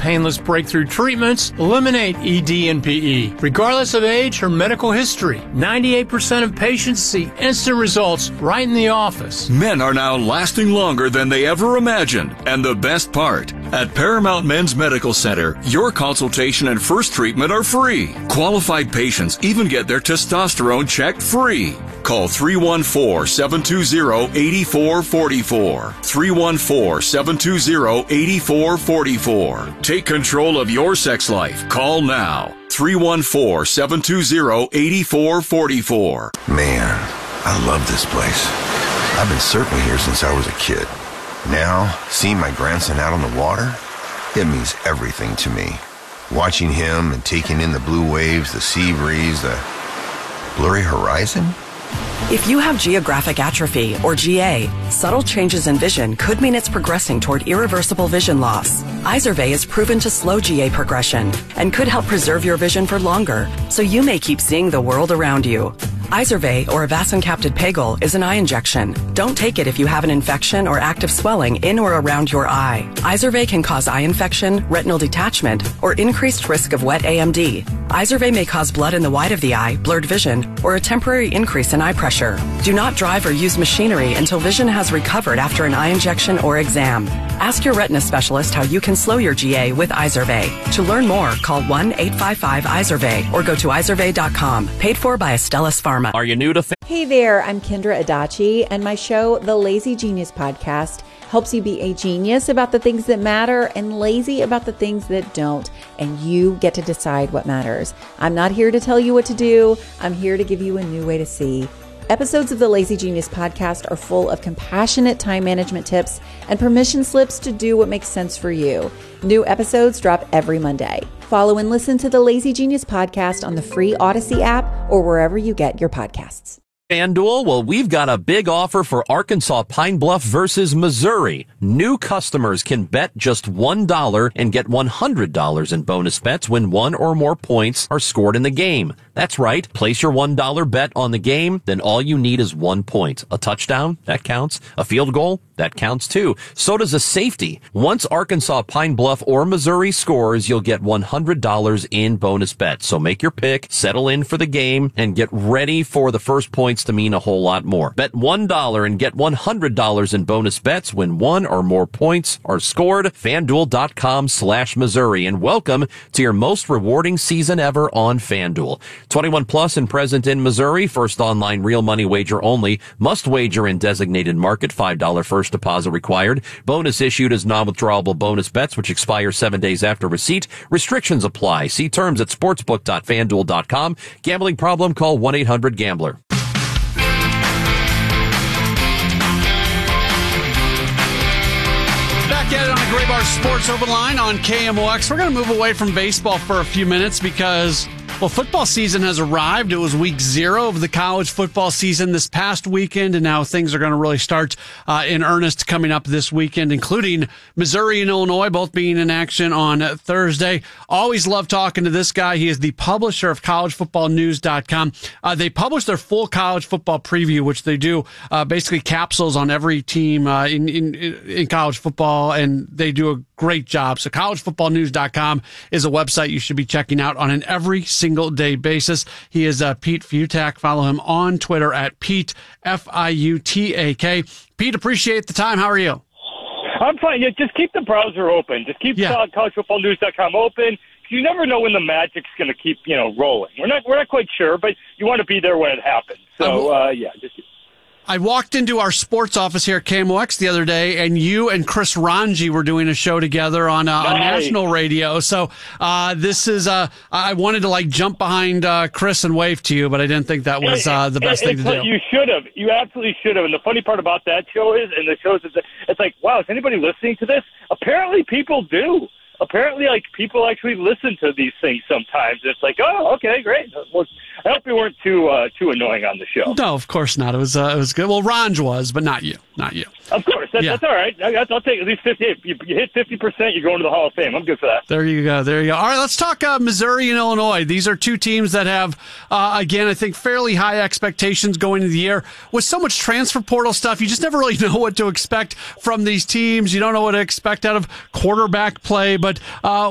painless breakthrough treatments eliminate ED and PE, regardless of age or medical history. 98% of patients see instant results right in the office. Men are now lasting longer than they ever imagined. And the best part, at Paramount Men's Medical Center, your consultation and first treatment are free. Qualified patients even get their testosterone checked free. Call 314-720-8444. 314-720-8444. Take control of your sex life. Call now. 314-720-8444. Man, I love this place. I've been surfing here since I was a kid. Now, seeing my grandson out on the water, it means everything to me. Watching him and taking in the blue waves, the sea breeze, the blurry horizon. If you have geographic atrophy, or GA, subtle changes in vision could mean it's progressing toward irreversible vision loss. Izervay is proven to slow GA progression and could help preserve your vision for longer, so you may keep seeing the world around you. Izervay, or avacincaptad pegol, is an eye injection. Don't take it if you have an infection or active swelling in or around your eye. Izervay can cause eye infection, retinal detachment, or increased risk of wet AMD. Izervay may cause blood in the white of the eye, blurred vision, or a temporary increase in eye pressure. Do not drive or use machinery until vision has recovered after an eye injection or exam. Ask your retina specialist how you can slow your GA with Izervay. To learn more, call 1-855-IZERVAY or go to izervay.com. Paid for by Astellas Pharma. Are you new to Hey there, I'm Kendra Adachi, and my show, The Lazy Genius Podcast, helps you be a genius about the things that matter and lazy about the things that don't, and you get to decide what matters. I'm not here to tell you what to do. I'm here to give you a new way to see. Episodes of the Lazy Genius Podcast are full of compassionate time management tips and permission slips to do what makes sense for you. New episodes drop every Monday. Follow and listen to the Lazy Genius Podcast on the free Odyssey app or wherever you get your podcasts. FanDuel? Well, we've got a big offer for Arkansas Pine Bluff versus Missouri. New customers can bet just $1 and get $100 in bonus bets when one or more points are scored in the game. That's right. Place your $1 bet on the game, then all you need is 1 point. A touchdown? That counts. A field goal? That counts too. So does a safety. Once Arkansas Pine Bluff or Missouri scores, you'll get $100 in bonus bets. So make your pick, settle in for the game, and get ready for the first points to mean a whole lot more. Bet $1 and get $100 in bonus bets when one or more points are scored. FanDuel.com/Missouri. And welcome to your most rewarding season ever on FanDuel. 21 plus and present in Missouri. First online real money wager only. Must wager in designated market. $5 first deposit required. Bonus issued as non-withdrawable bonus bets, which expire 7 days after receipt. Restrictions apply. See terms at sportsbook.fanduel.com. Gambling problem? Call 1-800-GAMBLER. Back at it on the Gray Bar Sports Open Line on KMOX. We're going to move away from baseball for a few minutes because, well, football season has arrived. It was week 0 of the college football season this past weekend, and now things are going to really start in earnest coming up this weekend, including Missouri and Illinois both being in action on Thursday. Always love talking to this guy. He is the publisher of collegefootballnews.com. They publish their full college football preview, which they do basically capsules on every team in college football, and they do a great job. So collegefootballnews.com is a website you should be checking out on an every single day basis. He is Pete Fiutak. Follow him on Twitter at Pete, Fiutak. Pete, appreciate the time. How are you? I'm fine. Yeah, just keep the browser open. Just keep collegefootballnews.com open. You never know when the magic's going to keep, rolling. We're not quite sure, but you want to be there when it happens. So, just. I walked into our sports office here at KMOX the other day, and you and Chris Ranji were doing a show together on national radio. So this is I wanted to jump behind Chris and wave to you, but I didn't think that was the best thing to do. You should have. You absolutely should have. And the funny part about that show is, it's like, wow, is anybody listening to this? Apparently, people do. Apparently, people actually listen to these things sometimes. It's like, oh, okay, great. Well, I hope you weren't too annoying on the show. No, of course not. It was good. Well, Ranj was, but not you. Not you. Of course. That's all right. I'll take at least 50. If you hit 50%, you're going to the Hall of Fame. I'm good for that. There you go. All right, let's talk Missouri and Illinois. These are two teams that have, again, I think fairly high expectations going into the year. With so much transfer portal stuff, you just never really know what to expect from these teams. You don't know what to expect out of quarterback play. But